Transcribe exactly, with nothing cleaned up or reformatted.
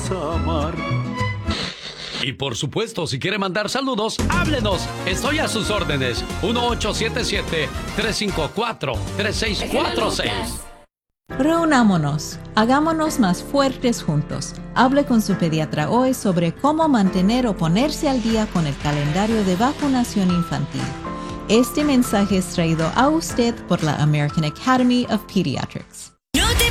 vamos a amar. Y por supuesto, si quiere mandar saludos, háblenos. Estoy a sus órdenes. uno ocho siete siete, tres cinco cuatro, tres seis cuatro seis. Reunámonos, hagámonos más fuertes juntos. Hable con su pediatra hoy sobre cómo mantener o ponerse al día con el calendario de vacunación infantil. Este mensaje es traído a usted por la American Academy of Pediatrics.